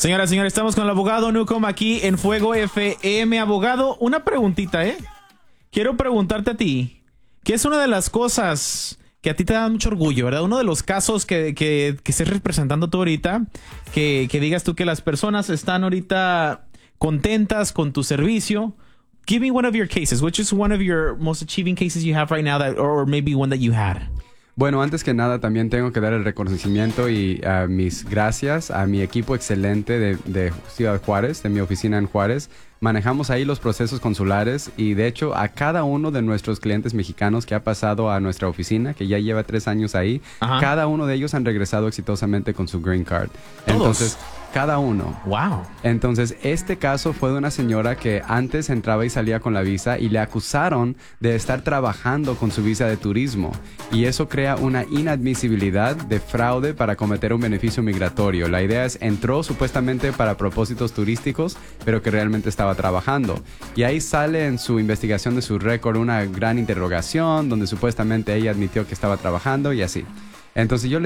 Señoras, señores, estamos con el abogado Newcomb aquí en Fuego FM. Abogado, una preguntita, ¿eh? Quiero preguntarte a ti, ¿qué es una de las cosas que a ti te da mucho orgullo, verdad? Uno de los casos que estés representando tú ahorita, que digas tú que las personas están ahorita contentas con tu servicio. Give me one of your cases. Which is one of your most achieving cases you have right now, or maybe one that you had? Bueno, antes que nada también tengo que dar el reconocimiento y mis gracias a mi equipo excelente de Ciudad Juárez, de mi oficina en Juárez. Manejamos ahí los procesos consulares y de hecho a cada uno de nuestros clientes mexicanos que ha pasado a nuestra oficina, que ya lleva 3 años ahí, cada uno de ellos han regresado exitosamente con su green card. ¿Todos? Entonces, cada uno. Wow. Entonces, este caso fue de una señora que antes entraba y salía con la visa y le acusaron de estar trabajando con su visa de turismo. Y eso crea una inadmisibilidad de fraude para cometer un beneficio migratorio. La idea es, entró supuestamente para propósitos turísticos, pero que realmente estaba trabajando. Y ahí sale en su investigación de su récord una gran interrogación donde supuestamente ella admitió que estaba trabajando y así. Entonces yo le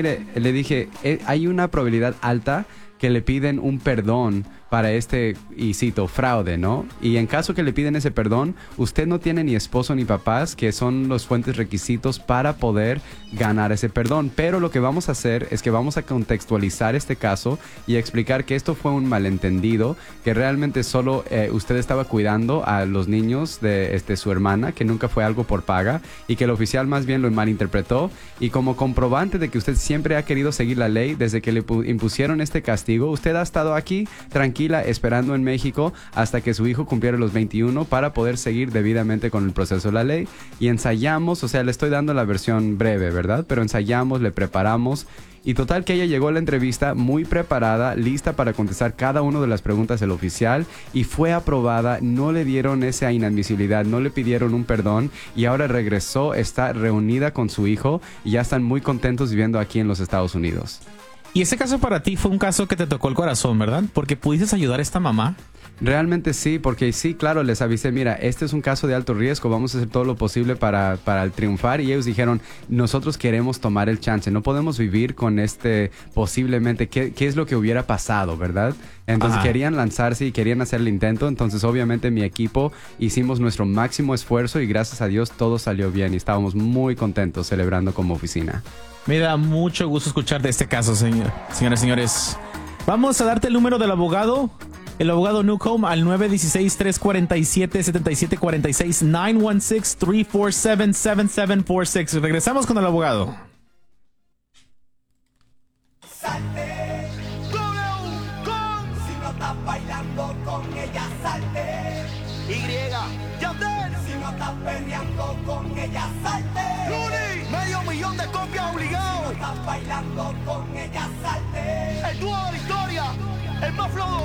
dije, hay una probabilidad alta que le piden un perdón para este, y cito, fraude, ¿no? Y en caso que le piden ese perdón, usted no tiene ni esposo ni papás, que son los fuentes requisitos para poder ganar ese perdón. Pero lo que vamos a hacer es que vamos a contextualizar este caso y explicar que esto fue un malentendido, que realmente solo usted estaba cuidando a los niños de su hermana, que nunca fue algo por paga, y que el oficial más bien lo malinterpretó. Y como comprobante de que usted siempre ha querido seguir la ley, desde que le impusieron este castigo, usted ha estado aquí tranquila esperando en México hasta que su hijo cumpliera los 21 para poder seguir debidamente con el proceso de la ley. Y ensayamos, o sea, le estoy dando la versión breve, ¿verdad? Pero ensayamos, le preparamos. Y total que ella llegó a la entrevista muy preparada, lista para contestar cada una de las preguntas del oficial y fue aprobada. No le dieron esa inadmisibilidad, no le pidieron un perdón y ahora regresó, está reunida con su hijo y ya están muy contentos viviendo aquí en los Estados Unidos. Y ese caso para ti fue un caso que te tocó el corazón, ¿verdad? Porque pudiste ayudar a esta mamá. Realmente sí, porque sí, claro, les avisé, mira, este es un caso de alto riesgo, vamos a hacer todo lo posible para triunfar. Y ellos dijeron, nosotros queremos tomar el chance, no podemos vivir con posiblemente, ¿qué es lo que hubiera pasado, verdad? Entonces querían lanzarse y querían hacer el intento. Entonces obviamente mi equipo hicimos nuestro máximo esfuerzo y gracias a Dios todo salió bien y estábamos muy contentos celebrando como oficina. Me da mucho gusto escuchar de este caso, señoras y señores. Vamos a darte el número del abogado. El abogado Newcomb al 916-347-7746, 916-347-7746. Regresamos con el abogado. Salte, si no estás bailando con ella, salte. Y, Yandel, si no estás peleando con ella, salte. Luni, $500,000 de copias obligado. Si no estás bailando con ella, salte. El dúo de la historia, el más flojo.